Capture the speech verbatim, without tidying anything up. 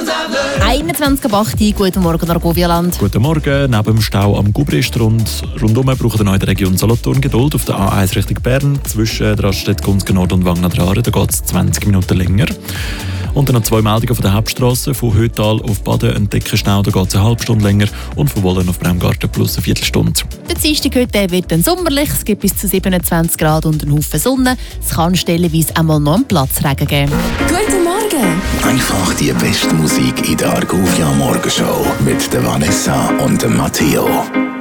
einundzwanzig ab acht, guten Morgen, Argovia-Land. Guten Morgen. Neben dem Stau am Gubristrund rundum brauchen wir in der Region Solothurn Geduld. Auf der A eins Richtung Bern zwischen der Raststätte Gunzgen Nord und Wagner Aare, da geht es zwanzig Minuten länger. Und dann noch zwei Meldungen von der Hauptstrasse. Von Hötal auf Baden ein dicker Stau, da geht es eine halbe Stunde länger. Und von Wollen auf Bremgarten plus eine Viertelstunde. Der Dienstag heute wird dann sommerlich. Es gibt bis zu siebenundzwanzig Grad und einen Haufen Sonne. Es kann stellenweise einmal noch einen Platzregen geben. Guten Morgen! Einfach die beste Musik in der Argovia Morgenshow mit der Vanessa und dem Matteo.